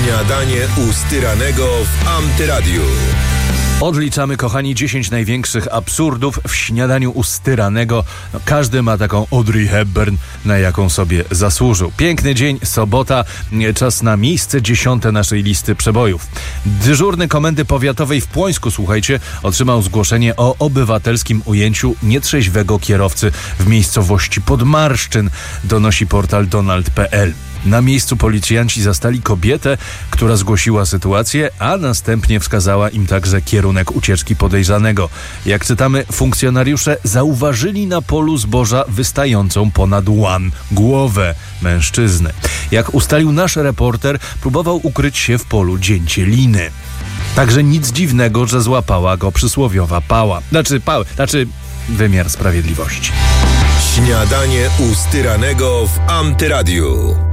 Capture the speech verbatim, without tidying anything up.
Śniadanie u Styranego w Antyradiu. Odliczamy, kochani, dziesięć największych absurdów w śniadaniu u Styranego. No, każdy ma taką Audrey Hepburn, na jaką sobie zasłużył. Piękny dzień, sobota, czas na miejsce dziesiąte naszej listy przebojów. Dyżurny Komendy Powiatowej w Płońsku, słuchajcie, otrzymał zgłoszenie o obywatelskim ujęciu nietrzeźwego kierowcy w miejscowości Podmarszczyn, donosi portal donald kropka p l. Na miejscu policjanci zastali kobietę, która zgłosiła sytuację, a następnie wskazała im także kierunek ucieczki podejrzanego. Jak czytamy, funkcjonariusze zauważyli na polu zboża wystającą ponad łan głowę mężczyzny. Jak ustalił nasz reporter, próbował ukryć się w polu dzięcieliny. Także nic dziwnego, że złapała go przysłowiowa pała. Znaczy, pał, znaczy wymiar sprawiedliwości. Śniadanie u Styranego w Antyradiu.